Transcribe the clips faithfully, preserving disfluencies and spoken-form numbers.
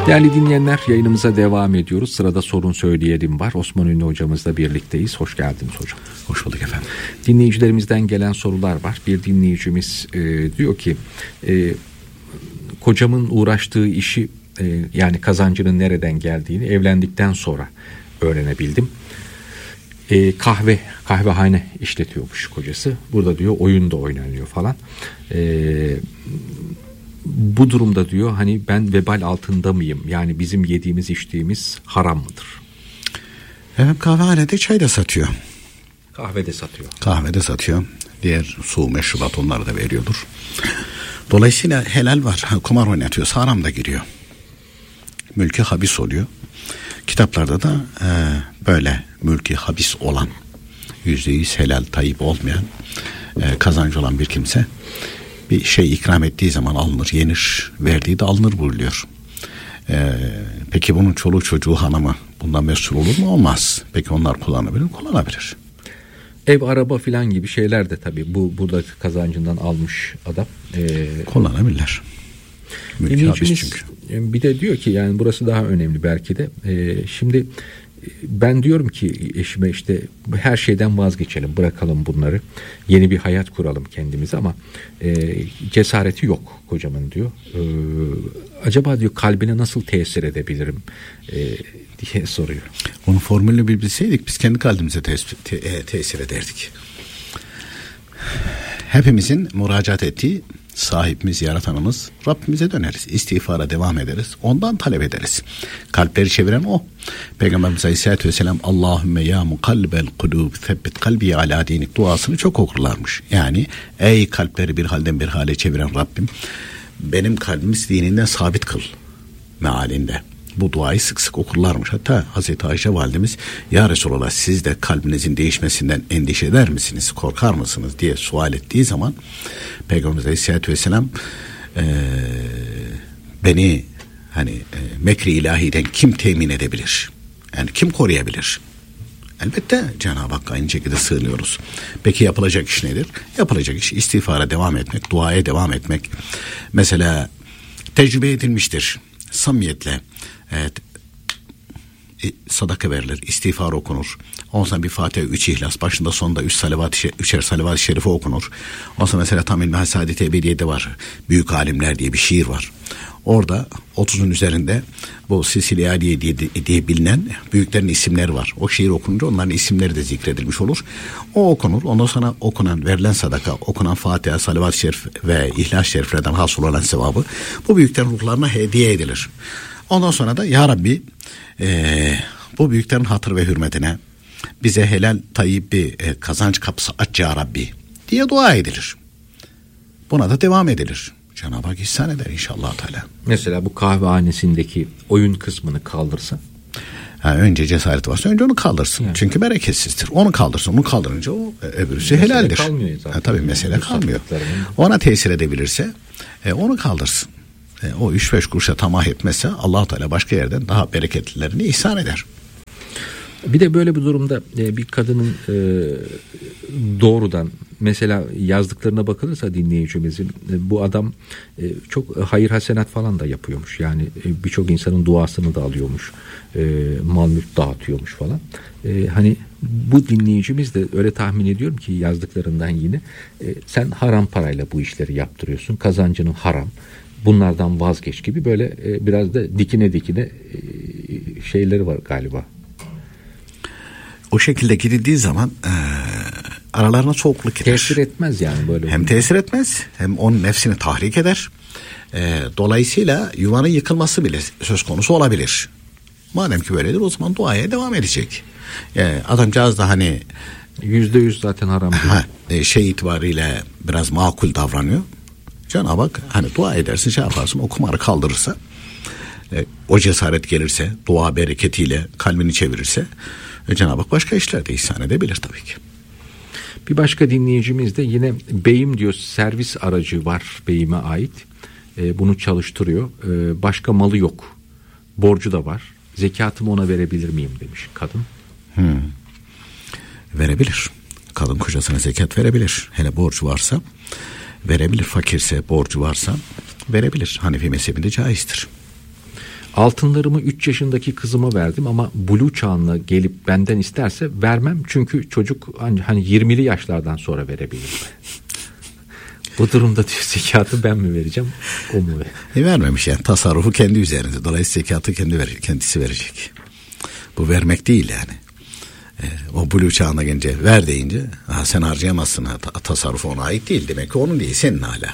Değerli dinleyenler, yayınımıza devam ediyoruz. Sırada Sorun Söyleyelim var. Osman Ünlü hocamızla birlikteyiz. Hoş geldiniz hocam. Hoş bulduk efendim. Dinleyicilerimizden gelen sorular var. Bir dinleyicimiz e, diyor ki e, kocamın uğraştığı işi e, yani kazancının nereden geldiğini evlendikten sonra öğrenebildim. E, kahve, kahvehane işletiyormuş kocası. Burada diyor oyun da oynanıyor falan. E, bu durumda diyor hani ben vebal altında mıyım? Yani bizim yediğimiz içtiğimiz haram mıdır? Evet, kahvehanede çay da satıyor. Kahve de satıyor. Kahve de satıyor. Diğer su, meşrubat onları da veriyordur. Dolayısıyla helal var. Kumar oynatıyorsa haram da giriyor. Mülki habis oluyor. Kitaplarda da e, böyle mülki habis olan, yüzde yüz helal, tayyip olmayan, e, kazancı olan bir kimse bir şey ikram ettiği zaman alınır, yenir, verdiği de alınır buyuruyor. Ee, peki bunun çoluğu çocuğu hanımı bundan mesul olur mu? Olmaz. Peki onlar kullanabilir mi? Kullanabilir. Ev, araba filan gibi şeyler de tabii bu burada kazancından almış adam. Ee, kullanabilirler. Mülki habis çünkü. Bir de diyor ki yani burası daha önemli belki de. Ee, şimdi ben diyorum ki eşime işte her şeyden vazgeçelim, bırakalım bunları. Yeni bir hayat kuralım kendimize ama e, cesareti yok kocamın diyor. E, acaba diyor kalbine nasıl tesir edebilirim e, diye soruyor. Onun formülünü bir bilseydik biz kendi kalbimize tes- te- tesir ederdik. Hepimizin müracaat ettiği sahibimiz, yaratanımız Rabbimize döneriz. İstiğfara devam ederiz. Ondan talep ederiz. Kalpleri çeviren o. Peygamberimiz Aleyhisselatü Vesselam Allahümme ya mukallibel kulub sebbit kalbi ala dinik duasını çok okurlarmış. Yani ey kalpleri bir halden bir hale çeviren Rabbim benim kalbimi dininden sabit kıl mealinde. Bu duayı sık sık okurlarmış. Hatta Hazreti Ayşe validemiz ya Resulallah siz de kalbinizin değişmesinden endişe eder misiniz? Korkar mısınız? diye sual ettiği zaman Peygamberimiz Aleyhisselatü Vesselam ee, beni hani e, mekri ilahiden kim temin edebilir? Yani kim koruyabilir? Elbette Cenab-ı Hakk'a aynı şekilde sığınıyoruz. Peki yapılacak iş nedir? Yapılacak iş istiğfara devam etmek, duaya devam etmek. Mesela tecrübe edilmiştir. Samimiyetle evet, sadaka verilir, istiğfar okunur. Ondan sonra bir Fatiha, üç İhlas, başında sonunda üç salavat-ı, üçer salavat-ı şerife okunur. Ondan sonra mesela tam İlmihal Saadet-i Ebediye'de var. Büyük Alimler diye bir şiir var. Orada otuzun üzerinde bu Sicilya diye, diye, diye bilinen büyüklerin isimleri var. O şiir okununca onların isimleri de zikredilmiş olur. O okunur. Ondan sonra okunan, verilen sadaka, okunan Fatiha, salavat-ı şerif ve İhlas şeriflerden hasıl olan sevabı bu büyüklerin ruhlarına hediye edilir. Ondan sonra da ya Rabbi e, bu büyüklerin hatır ve hürmetine bize helal tayyip bir e, kazanç kapısı aç ya Rabbi diye dua edilir. Buna da devam edilir. Cenab-ı Hak ihsan eder inşallah Teala. Mesela bu kahvehanesindeki oyun kısmını kaldırsa? Yani önce cesareti varsa önce onu kaldırsın. Yani. Çünkü bereketsizdir. Onu kaldırsın. Onu kaldırınca o öbürüsü mesele helaldir. Kalmıyor zaten. Ha, tabii mesele kalmıyor. Ona tesir edebilirse e, onu kaldırsın. E, o üç beş kuruşa tamah etmezse Allah Teala başka yerden daha bereketlilerini ihsan eder. Bir de böyle bir durumda e, bir kadının e, doğrudan mesela yazdıklarına bakılırsa dinleyicimizin e, bu adam e, çok hayır hasenat falan da yapıyormuş. Yani e, birçok insanın duasını da alıyormuş. E, mal mülk dağıtıyormuş falan. E, hani bu dinleyicimiz de öyle tahmin ediyorum ki yazdıklarından yine e, sen haram parayla bu işleri yaptırıyorsun. Kazancının haram. Bunlardan vazgeç gibi böyle e, biraz da dikine dikine e, şeyleri var galiba. O şekilde gidildiği zaman e, aralarına soğukluk gider. Tesir etmez yani böyle. Hem tesir etmez hem onun nefsini tahrik eder. E, dolayısıyla yuvanın yıkılması bile söz konusu olabilir. Madem ki böyledir o zaman duaya devam edecek. E, adamcağız da hani yüzde yüz zaten haram değil. Ha, e, şey itibariyle biraz makul davranıyor. Cenab-ı Hak hani dua edersin şey yaparsın o kumarı kaldırırsa e, o cesaret gelirse dua bereketiyle kalbini çevirirse e, Cenab-ı Hak başka işler de ihsan edebilir tabii ki. Bir başka dinleyicimiz de yine beyim diyor servis aracı var beyime ait e, bunu çalıştırıyor e, başka malı yok borcu da var zekatımı ona verebilir miyim demiş kadın. Hmm. Verebilir. Kadın kocasına zekat verebilir. Hele borcu varsa verebilir. Fakirse borcu varsa verebilir. Hanefi mezhebinde caizdir. Altınlarımı üç yaşındaki kızıma verdim ama buluğ çağına gelip benden isterse vermem. Çünkü çocuk hani yirmili yaşlardan sonra verebilir. Bu durumda diyor zekatı ben mi vereceğim, o mu? E vermemiş yani, tasarrufu kendi üzerinde. Dolayısıyla zekatı kendi verecek, kendisi verecek. Bu vermek değil yani. E, o buluğ çağına gelince ver deyince ha, sen harcayamazsın, ha, tasarrufu ona ait değil, demek ki onun değil, senin hala.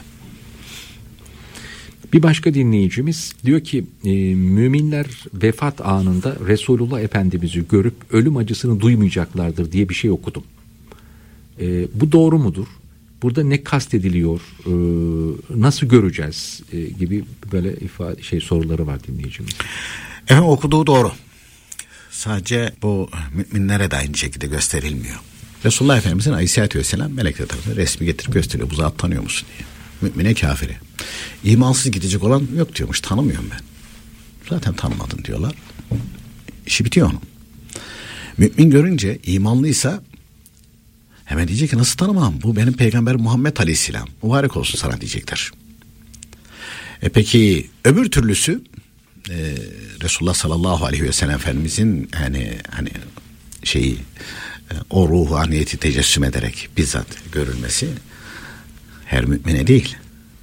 Bir başka dinleyicimiz diyor ki e, müminler vefat anında Resulullah Efendimiz'i görüp ölüm acısını duymayacaklardır diye bir şey okudum. E, bu doğru mudur? Burada ne kastediliyor? E, nasıl göreceğiz? E, gibi böyle ifade şey soruları var dinleyicimiz. Efendim okuduğu doğru. Sadece bu müminlere de aynı şekilde gösterilmiyor. Resulullah Efendimiz'in Aleyhisselatü Vesselam melekler tarafından resmi getirip gösteriyor. Bu zat tanıyor musun diye. Mümine kafiri. İmansız gidecek olan yok diyormuş. Tanımıyorum ben. Zaten tanımadın diyorlar. İşi bitiyor onun. Mümin görünce imanlıysa hemen diyecek ki nasıl tanımam? Bu benim peygamber Muhammed Aleyhisselam. Mübarek olsun sana diyecekler. E peki öbür türlüsü e, Resulullah sallallahu aleyhi ve sellem Efendimizin hani hani şeyi e, o ruhaniyeti tecessüm ederek bizzat görülmesi her mümine değil.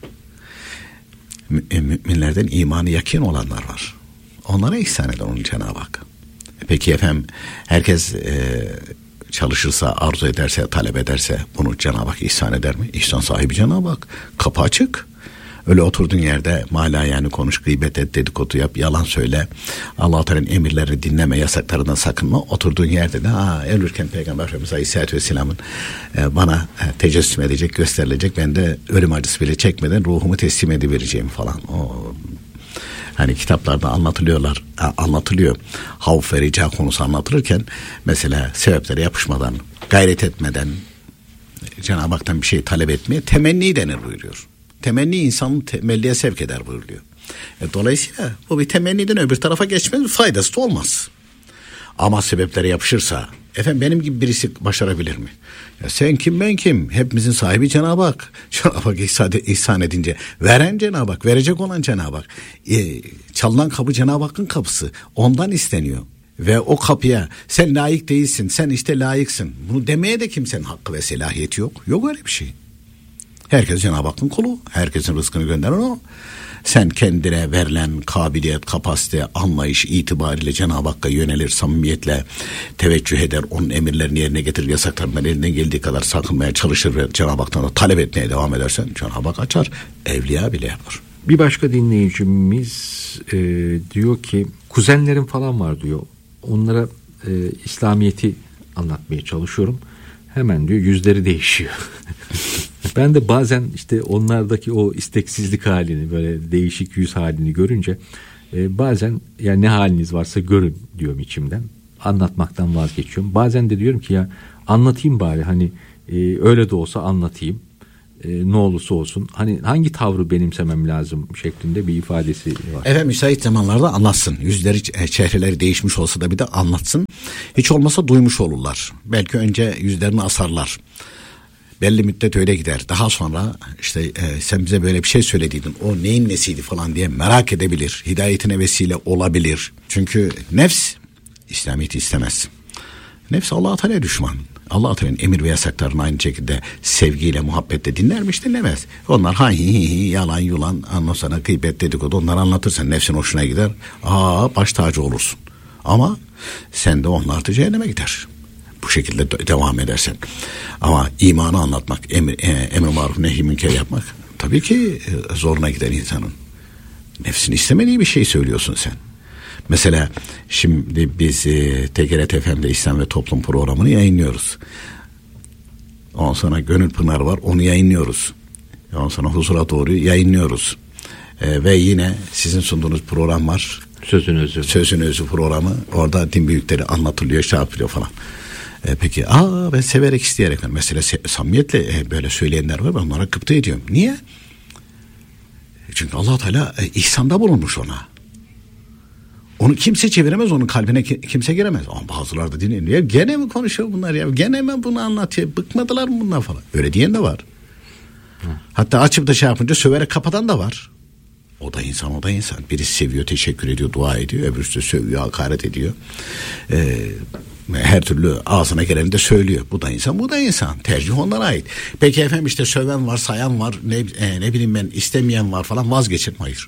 Mü- müminlerden imanı yakin olanlar var. Onlara ihsan eder onun Cenab-ı Hak. Peki efendim herkes e, çalışırsa, arzu ederse, talep ederse bunu Cenab-ı Hak ihsan eder mi? İhsan sahibi Cenab-ı Hak. Kapı açık. Öyle oturduğun yerde mala yani konuş, gıybet et, dedikodu yap, yalan söyle. Allah-u Teala'nın emirlerini dinleme, yasaklarından sakınma. Oturduğun yerde de ha, ölürken Peygamber Efendimiz Aleyhisselatü Vesselam'ın e, bana e, tecessüm edecek, gösterilecek. Ben de ölüm acısı bile çekmeden ruhumu teslim edivereceğim falan. O hani kitaplarda anlatılıyorlar, anlatılıyor. Havf ve rica konusu anlatılırken mesela sebeplere yapışmadan, gayret etmeden Cenab-ı Hak'tan bir şey talep etmeye temenni denir buyuruyor. Temenni insanı temelliye sevk eder buyuruyor. E, dolayısıyla bu bir temenniden öbür tarafa geçmez, faydası da olmaz. Ama sebeplere yapışırsa, efendim benim gibi birisi başarabilir mi? Ya sen kim ben kim? Hepimizin sahibi Cenab-ı Hak. Cenab-ı Hak ihsan, ihsan edince veren Cenab-ı Hak, verecek olan Cenab-ı Hak. E, çalınan kapı Cenab-ı Hakk'ın kapısı. Ondan isteniyor. Ve o kapıya sen layık değilsin, sen işte layıksın. Bunu demeye de kimsenin hakkı ve selahiyeti yok. Yok öyle bir şey. Herkes Cenab-ı Hakk'ın kulu. Herkesin rızkını gönderen o. Sen kendine verilen kabiliyet, kapasite, anlayış itibariyle Cenab-ı Hakk'a yönelir, samimiyetle teveccüh eder, onun emirlerini yerine getirir, yasaklarından elinden geldiği kadar sakınmaya çalışır ve Cenab-ı Hak'tan da talep etmeye devam edersen Cenab-ı Hak açar. Evliya bile yapar. Bir başka dinleyicimiz e, diyor ki kuzenlerim falan var diyor. Onlara e, İslamiyet'i anlatmaya çalışıyorum. Hemen diyor yüzleri değişiyor. Ben de bazen işte onlardaki o isteksizlik halini, böyle değişik yüz halini görünce e, bazen yani ne haliniz varsa görün diyorum içimden. Anlatmaktan vazgeçiyorum. Bazen de diyorum ki ya anlatayım bari, hani e, öyle de olsa anlatayım. E, ne olursa olsun. Hani hangi tavrı benimsemem lazım şeklinde bir ifadesi var. Evet, müsait zamanlarda anlatsın. Yüzleri, çehreleri değişmiş olsa da bir de anlatsın. Hiç olmasa duymuş olurlar. Belki önce yüzlerini asarlar. Belli müddet öyle gider. Daha sonra işte e, sen bize böyle bir şey söylediydin, o neyin nesiydi falan diye merak edebilir. Hidayetine vesile olabilir. Çünkü nefs İslamiyet'i istemez. Nefs Allah-u Teala düşman. Allah-u Teala'nın emir ve yasaklarını aynı şekilde sevgiyle, muhabbetle dinlermiş, dinlemez. Onlar ha hi hi hi, yalan yulan, ondan sonra gıybet, dedikodu, onları anlatırsan nefsin hoşuna gider. Aa, baş tacı olursun. Ama sen de onlar da cehenneme gider. Bu şekilde de devam edersen. Ama imanı anlatmak, emir, e, emir maruf nehy münker yapmak tabii ki e, zoruna gider insanın. Nefsini istemediği bir şey söylüyorsun sen. Mesela şimdi biz e, T G R T F M'de İslam ve Toplum programını yayınlıyoruz. Ondan sonra Gönül Pınarı var, onu yayınlıyoruz. Ondan sonra Huzura Doğru yayınlıyoruz. E, ve yine sizin sunduğunuz program var. Sözün Özü. Sözün Özü programı. Orada din büyükleri anlatılıyor, şey yapılıyor falan. E, peki aa ben severek isteyerek, mesela se- samimiyetle e, böyle söyleyenler var, ben onlara gıpta ediyorum. Niye? Çünkü Allah Teala e, ihsanda bulunmuş ona. Onu kimse çeviremez, onun kalbine ki, kimse giremez. Ama bazıları da dinliyor. Ya gene mi konuşuyor bunlar ya? Gene mi bunu anlatıyor? Bıkmadılar mı bunlar falan? Öyle diyen de var. Hı. Hatta açıp da şey yapınca söverek kapatan da var. O da insan, o da insan. Birisi seviyor, teşekkür ediyor, dua ediyor. Öbürüsü de sövüyor, hakaret ediyor. Ee, her türlü ağzına geleni de söylüyor. Bu da insan, bu da insan. Tercih onlara ait. Peki efendim işte söven var, sayan var, ne, e, ne bileyim ben istemeyen var falan, vazgeçin. Hayır.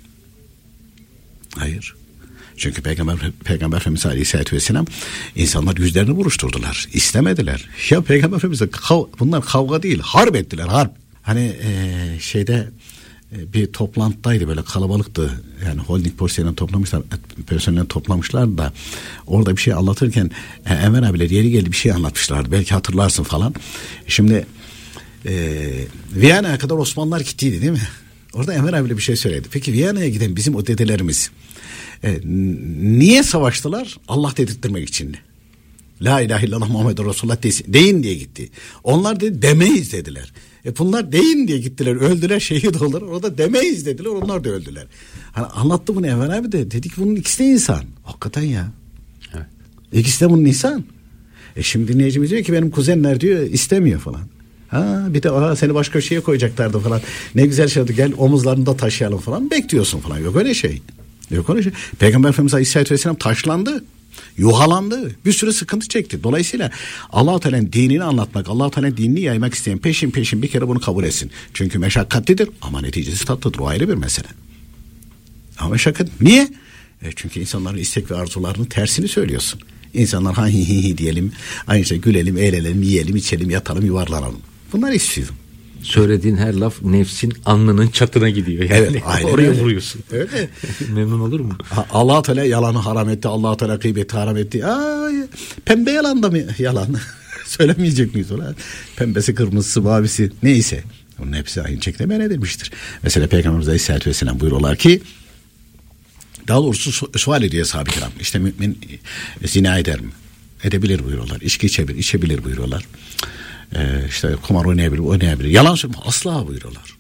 Hayır. Çünkü Peygamber, Peygamber Efendimiz Aleyhisselatü Vesselam insanlar yüzlerini buruşturdular. İstemediler. Ya Peygamber Efendimiz'e kav, bunlar kavga değil, harp ettiler, harp. Hani e, şeyde e, bir toplantıdaydı, böyle kalabalıktı. Yani holding personelini toplamışlar, personelini toplamışlar da orada bir şey anlatırken e, Enver abiler yeri geldi bir şey anlatmışlardı. Belki hatırlarsın falan. Şimdi e, Viyana'ya kadar Osmanlılar gittiydi değil mi? Orada Enver abiyle bir şey söyledi. Peki Viyana'ya giden bizim o dedelerimiz e, niye savaştılar? Allah dedirttirmek için. La ilahe illallah Muhammed Resulullah desin, deyin diye gitti. Onlar dedi demeyiz dediler. E bunlar deyin diye gittiler, öldüler, şehit oldular. O da demeyiz dediler, onlar da öldüler. Hani anlattı bunu Enver abi de, dedik bunun ikisi de insan. Hakikaten ya. Evet. İkisi de bunun insan. E şimdi dinleyicimiz diyor ki benim kuzenler diyor istemiyor falan. Ha bir de aha, seni başka şeye koyacaklardı falan. Ne güzel şey oldu, gel omuzlarında taşıyalım falan. Bekliyorsun falan. Yok öyle şey. Yok öyle şey. Peygamber Efendimiz Aleyhisselatü Vesselam taşlandı. Yuhalandı. Bir sürü sıkıntı çekti. Dolayısıyla Allah-u Teala'nın dinini anlatmak, Allah-u Teala'nın dinini yaymak isteyen peşin peşin bir kere bunu kabul etsin. Çünkü meşakkatlidir ama neticesi tatlıdır. O ayrı bir mesele. Ama meşakkat niye? E çünkü insanların istek ve arzularının tersini söylüyorsun. İnsanlar ha hi hi hi diyelim, aynı şey gülelim, eğlenelim, yiyelim, içelim, yatalım, yuvarlanalım. Bunlar istiyor. Söylediğin her laf nefsin alnının çatına gidiyor. Yani evet, aynen oraya öyle. vuruyorsun. Öyle. Memnun olur mu? Allah Teala yalanı haram etti. Allah Teala gıybeti haram etti. Ay, pembe yalan da mı yalan? Söylemeyecek miyiz ona? Pembesi, kırmızısı, mavisi neyse. Onun hepsi aynı şekilde men edilmiştir. Mesela Peygamberimiz Aleyhisselatü Vesselam buyuruyorlar ki, daha doğrusu su- sual ediyor sahabe-i kiram. İşte mümin zina eder mi? Edebilir buyuruyorlar. İçki içebilir, içebilir buyuruyorlar. Ee, işte kumar oynayabilir, oynayabilir. Yalan söyleme asla buyuruyorlar.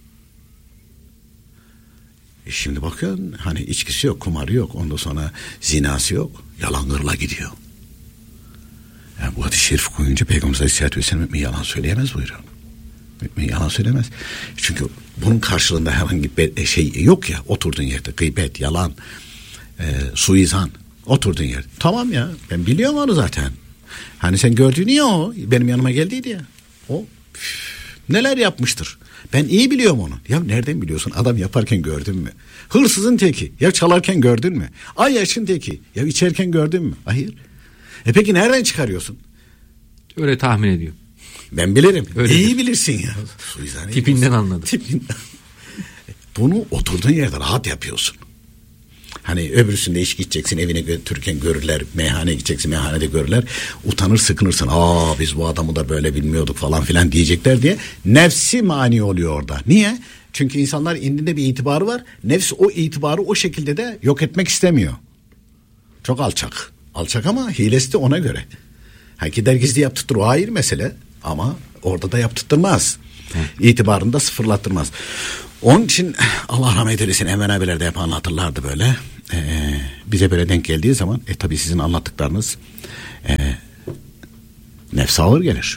E şimdi bakın hani içkisi yok, kumarı yok, ondan sonra zinası yok, yalan gırla gidiyor. Yani bu hadis-i şerif koyunca Peygamber Aleyhisselatü Vesselam mümin yalan söyleyemez buyuruyor. Mümin yalan söylemez. Çünkü bunun karşılığında herhangi bir şey yok ya, oturduğun yerde gıybet, yalan, e, suizan, oturduğun yerde. Tamam ya, ben biliyorum onu zaten. Hani sen gördüğün ya o, benim yanıma geldiydi ya. O üf, neler yapmıştır. Ben iyi biliyorum onu. Ya nereden biliyorsun? Adam yaparken gördün mü? Hırsızın teki. Ya çalarken gördün mü? Ayyaşın teki. Ya içerken gördün mü? Hayır. E peki nereden çıkarıyorsun? Öyle tahmin ediyorum. Ben bilirim. Öyledir. İyi bilirsin ya. Tipinden anladım. Tipinden. Bunu oturduğun yerde rahat yapıyorsun. Hani öbürsünde içki içeceksin, evine götürürken görürler, meyhaneye gideceksin, meyhanede görürler, utanır sıkınırsın. Aa biz bu adamı da böyle bilmiyorduk falan filan diyecekler diye nefsi mani oluyor orada. Niye? Çünkü insanlar indinde bir itibarı var. Nefs o itibarı o şekilde de yok etmek istemiyor. Çok alçak. Alçak ama hilesi de ona göre. Ha gider gizli yaptırtır, o ayrı mesele ama orada da yaptırtmaz. İtibarını da sıfırlattırmaz. Onun için Allah rahmet eylesin, Enver abiler de hep anlatırlardı böyle. Ee, bize böyle denk geldiği zaman e tabi sizin anlattıklarınız e, nefse ağır gelir.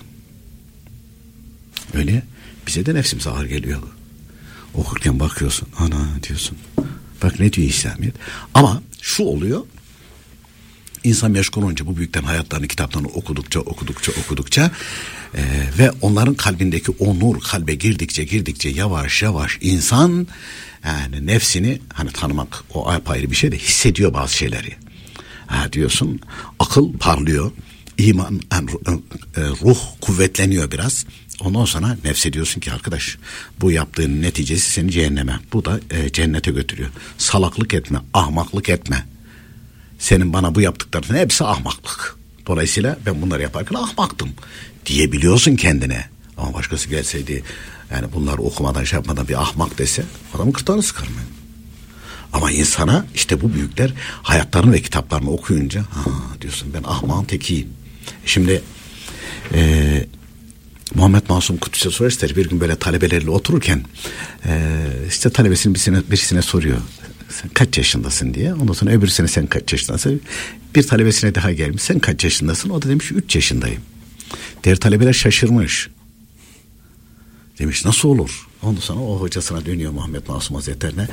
Öyle bize de nefsimize ağır geliyor. Okurken bakıyorsun, ana diyorsun. Bak ne diyor İslamiyet. Ama şu oluyor. İnsan meşgul olunca bu büyüklerin hayatlarını, kitaplarını okudukça okudukça okudukça e, ve onların kalbindeki o nur kalbe girdikçe girdikçe yavaş yavaş insan yani nefsini hani tanımak o apayrı bir şey de hissediyor bazı şeyleri. Ha diyorsun akıl parlıyor, iman yani, ruh kuvvetleniyor biraz. Ondan sonra nefse diyorsun ki arkadaş bu yaptığın neticesi seni cehenneme, bu da e, cennete götürüyor. Salaklık etme, ahmaklık etme. Senin bana bu yaptıklarının hepsi ahmaklık. Dolayısıyla ben bunları yaparken ahmaktım diyebiliyorsun kendine. Ama başkası gelseydi yani bunları okumadan şey yapmadan bir ahmak dese adamın kırtağını sıkarım ben. Ama insana işte bu büyükler hayatlarını ve kitaplarını okuyunca ha diyorsun ben ahmağın tekiyim. Şimdi e, Muhammed Masum Kudüs'e Suresi bir gün böyle talebelerle otururken e, işte talebesinin birisine, birisine soruyor. Sen kaç yaşındasın diye. Ondan sonra öbür sene sen kaç yaşındasın? Bir talebesine daha gelmiş. Sen kaç yaşındasın? O da demiş üç yaşındayım. Diğer talebeler şaşırmış. Demiş nasıl olur? Ondan sonra o hocasına dönüyor Muhammed Masum Hazretlerine.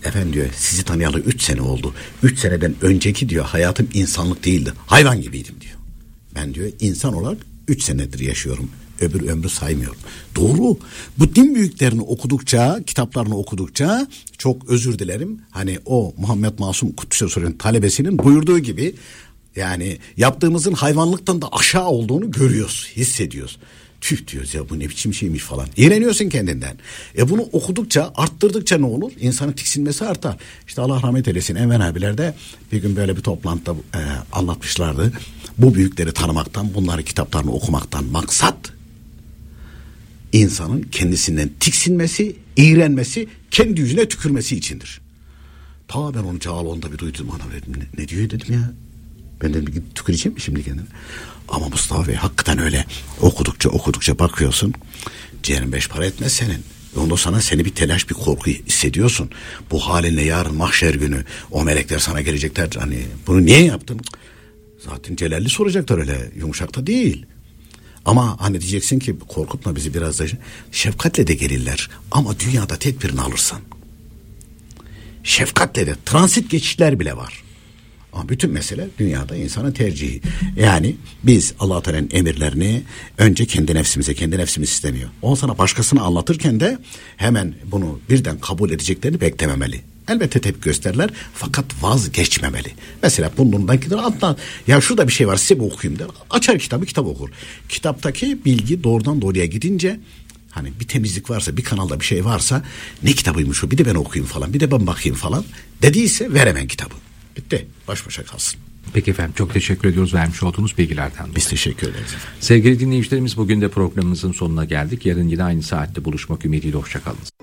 efendim diyor sizi tanıyalı üç sene oldu. Üç seneden önceki diyor hayatım insanlık değildi. Hayvan gibiydim diyor. Ben diyor insan olarak üç senedir yaşıyorum. Öbür ömrü saymıyorum. Doğru. Bu din büyüklerini okudukça, kitaplarını okudukça çok özür dilerim. Hani o Muhammed Masum Kuddüs'e sorulan talebesinin buyurduğu gibi yani yaptığımızın hayvanlıktan da aşağı olduğunu görüyoruz, hissediyoruz. Tüh diyoruz ya bu ne biçim şeymiş falan. İğreniyorsun kendinden. E bunu okudukça, arttırdıkça ne olur? İnsanın tiksinmesi artar. İşte Allah rahmet eylesin Enver abilerde bir gün böyle bir toplantıda e, anlatmışlardı. Bu büyükleri tanımaktan, bunları kitaplarını okumaktan maksat insanın kendisinden tiksinmesi, iğrenmesi, kendi yüzüne tükürmesi içindir. Ta ben onu Cağaloğlu'nda bir duydum. Ana dedim, ne, ne diyor dedim ya. Ben dedim bir tüküreceğim mi şimdi kendine? Ama Mustafa Bey hakikaten öyle okudukça okudukça bakıyorsun. Ciğerin beş para etmez senin. Ondan sonra seni bir telaş, bir korku hissediyorsun. Bu halinle yarın mahşer günü o melekler sana gelecekler. Hani bunu niye yaptın? Zaten celalli soracaklar öyle. Yumuşak da değil. Ama hani diyeceksin ki korkutma bizi biraz da. Şefkatle de gelirler. Ama dünyada tedbirini alırsan. Şefkatle de transit geçişler bile var. Ama bütün mesele dünyada insanın tercihi. Yani biz Allah-u Teala'nın emirlerini önce kendi nefsimize, kendi nefsimiz istemiyor. O sana başkasına anlatırken de hemen bunu birden kabul edeceklerini beklememeli. Elbette tepki gösterirler fakat vazgeçmemeli. Mesela bundan gider atla. Ya şurada bir şey var size bir okuyayım der. Açar kitabı kitap okur. Kitaptaki bilgi doğrudan doğruya gidince hani bir temizlik varsa bir kanalda bir şey varsa ne kitabıymış o bir de ben okuyayım falan bir de ben bakayım falan dediyse ver hemen kitabı. Bitti. Baş başa kalsın. Peki efendim çok teşekkür ediyoruz vermiş olduğunuz bilgilerden dolayı. Biz teşekkür ederiz efendim. Sevgili dinleyicilerimiz bugün de programımızın sonuna geldik. Yarın yine aynı saatte buluşmak ümidiyle hoşçakalın.